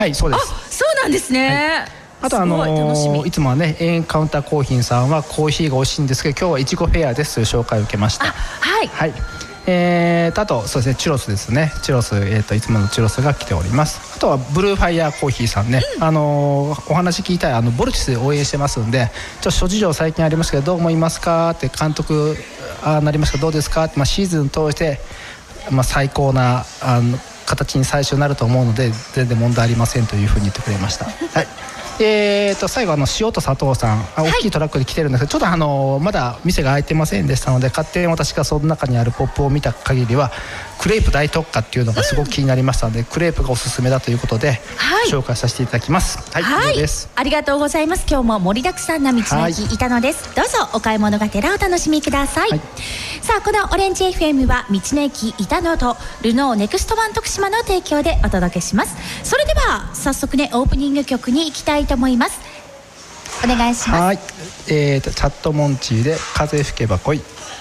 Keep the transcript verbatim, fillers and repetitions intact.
はい、そうです。 あ、そうなんですね。 はい、あとあのー、いつもはねエンカウンターコーヒーさんはコーヒーが美味しいんですけど、今日はいちごフェアですという紹介を受けました。 はい、 はい、えーとあとそうですね、チュロスですね。チュロス、えーといつものチュロスが来ております。あとはブルーファイヤーコーヒーさんね、うん、あのー、お話聞いたい、あのボルティス応援してますんで、ちょっと諸事情最近ありますけどどう思いますかって監督あなりましたどうですかって、まあ、シーズン通して、まあ、最高なあの形に最初になると思うので全然問題ありませんというふうに言ってくれました。はい、えー、と最後あの塩と砂糖さん、大きいトラックで来てるんですけど、ちょっとあのまだ店が開いてませんでしたので、勝手に私がその中にあるポップを見た限りはクレープ大特価っていうのがすごく気になりましたので、うん、クレープがおすすめだということで、はい、紹介させていただきます。はい、はい、以上です。 ありがとうございます。今日も盛りだくさんな道の駅板野です。どうぞお買い物がてらお楽しみください。はい、さあこのオレンジ エフエム は道の駅板野とルノーネクストワン徳島の提供でお届けします。それでは早速ねオープニング曲に行きたいと思います。お願いします。 はい、えーとチャットモンチーで風吹けば来い。